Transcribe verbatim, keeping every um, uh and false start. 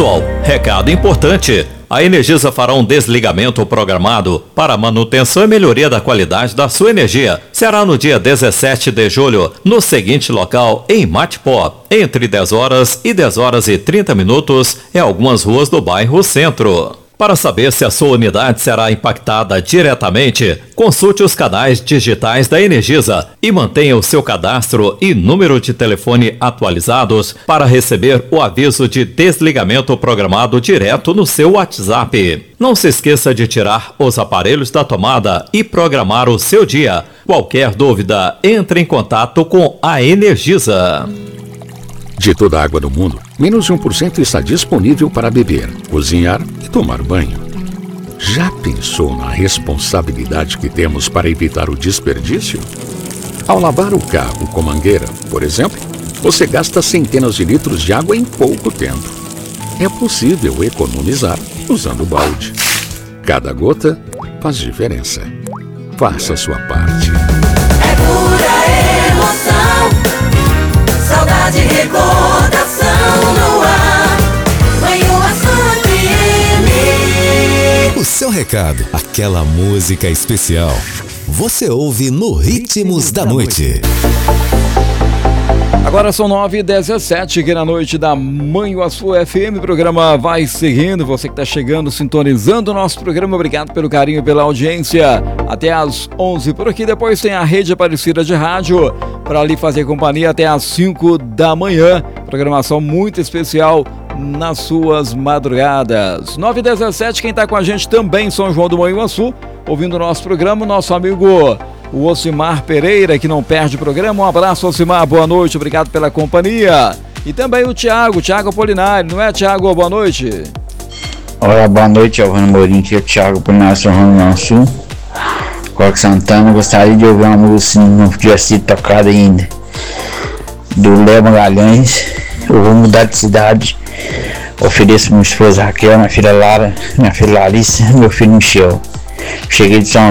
pessoal, recado importante. A Energisa fará um desligamento programado para manutenção e melhoria da qualidade da sua energia. Será no dia dezessete de julho, no seguinte local, em Matipó, entre dez horas e dez horas e trinta minutos, em algumas ruas do bairro Centro. Para saber se a sua unidade será impactada diretamente, consulte os canais digitais da Energisa e mantenha o seu cadastro e número de telefone atualizados para receber o aviso de desligamento programado direto no seu WhatsApp. Não se esqueça de tirar os aparelhos da tomada e programar o seu dia. Qualquer dúvida, entre em contato com a Energisa. De toda a água do mundo, menos de um por cento está disponível para beber, cozinhar e tomar banho. Já pensou na responsabilidade que temos para evitar o desperdício? Ao lavar o carro com mangueira, por exemplo, você gasta centenas de litros de água em pouco tempo. É possível economizar usando balde. Cada gota faz diferença. Faça a sua parte. É pura emoção. Saudade e recordação no ar. Manhuaçu F M. O seu recado, aquela música especial, você ouve no Ritmos da Noite. Agora são nove e dezessete aqui na noite da Manhuaçu F M. O programa vai seguindo. Você que está chegando, sintonizando o nosso programa, obrigado pelo carinho e pela audiência. Até às onze por aqui. Depois tem a Rede Aparecida de Rádio para ali fazer companhia até às cinco da manhã. Programação muito especial nas suas madrugadas. nove e dezessete, quem está com a gente também em São João do Manhuaçu, ouvindo o nosso programa, nosso amigo o Ocimar Pereira, que não perde o programa. Um abraço, Ocimar, boa noite, obrigado pela companhia. E também o Thiago, Thiago Apolinário, não é, Thiago? Boa noite. Olá, boa noite, Giovanni Morim, aqui é o Thiago Apolinário, São João do Manhuaçu. Roque Santana, gostaria de ouvir uma música que não podia ser tocada ainda, do Léo Magalhães. Eu vou mudar de cidade, ofereço minha esposa Raquel, minha filha Lara, minha filha Larissa, meu filho Michel. Cheguei de São